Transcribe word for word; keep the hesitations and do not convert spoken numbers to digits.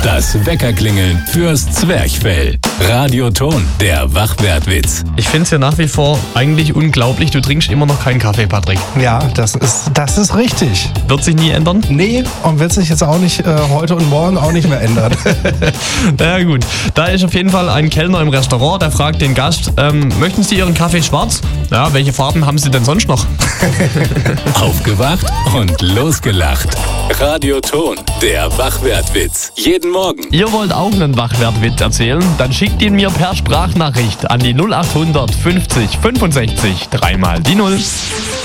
Das Weckerklingeln fürs Zwerchfell. Radioton, der Wachwertwitz. Ich finde es ja nach wie vor eigentlich unglaublich, du trinkst immer noch keinen Kaffee, Patrick. Ja, das ist, das ist richtig. Wird sich nie ändern? Nee, und wird sich jetzt auch nicht äh, heute und morgen auch nicht mehr ändern. Na ja, gut, da ist auf jeden Fall ein Kellner im Restaurant, der fragt den Gast, ähm, möchten Sie Ihren Kaffee schwarz? Ja, welche Farben haben Sie denn sonst noch? Aufgewacht und losgelacht. Radioton, der Wachwertwitz. Jeden Morgen. Ihr wollt auch einen Wachwertwitz erzählen? Dann schickt ihn mir per Sprachnachricht an die null acht hundert fünfzig fünfundsechzig dreimal die null.